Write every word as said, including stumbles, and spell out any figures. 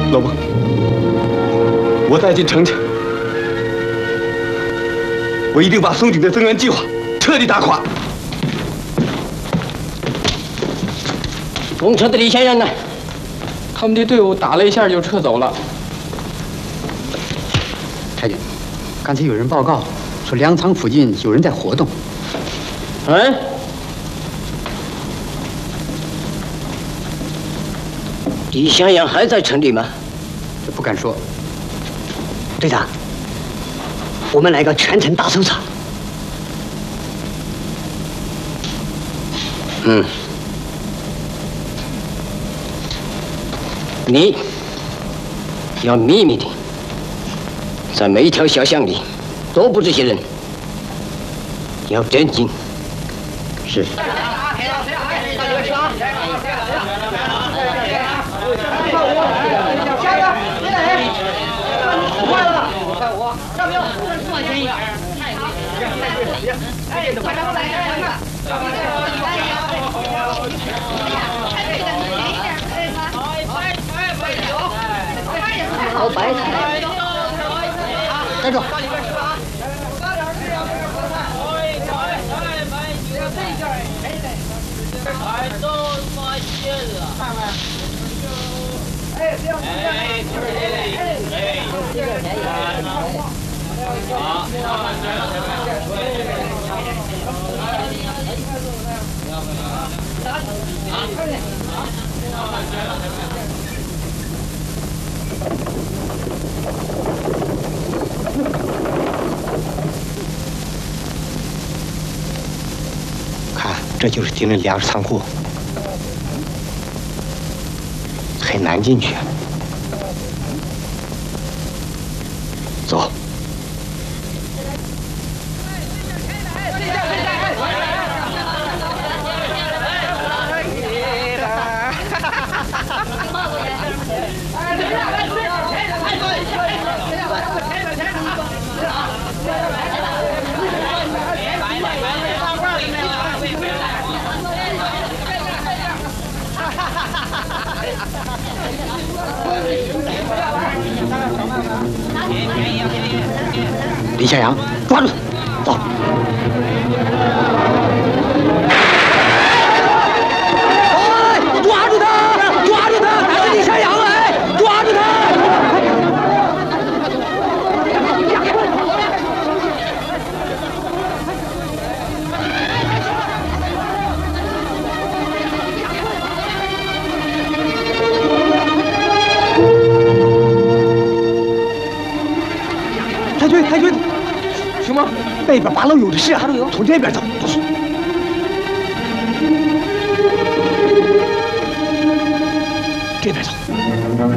老孟，我带进城去，我一定把松井的增援计划彻底打垮。 公车的李先生呢？ 他们的队伍打了一下就撤走了。 太君，刚才有人报告说粮仓附近有人在活动。 嗯？李向阳还在城里吗？ 这不敢说。 队长，我们来个全城大搜查。 嗯。你要秘密的，在每一条小巷里都布这些人，要镇静。 是。 好白菜， 站住！ 看，这就是敌人粮食仓库，很难进去。走。 李向阳，抓住他！走。 哎，抓住他！抓住他！他是李向阳哎！抓住他！太君，太君， 什么？ 北边八楼有的是啊，从这边走。